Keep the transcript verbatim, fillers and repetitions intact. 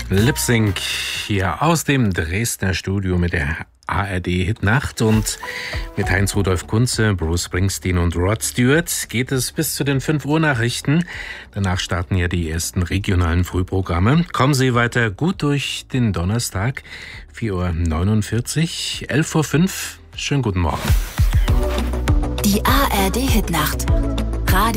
Lip Sync hier aus dem Dresdner Studio mit der A R D-Hitnacht und mit Heinz-Rudolf Kunze, Bruce Springsteen und Rod Stewart geht es bis zu den fünf Uhr Nachrichten. Danach starten ja die ersten regionalen Frühprogramme. Kommen Sie weiter gut durch den Donnerstag, vier Uhr neunundvierzig, elf Uhr fünf. Schönen guten Morgen. Die A R D-Hitnacht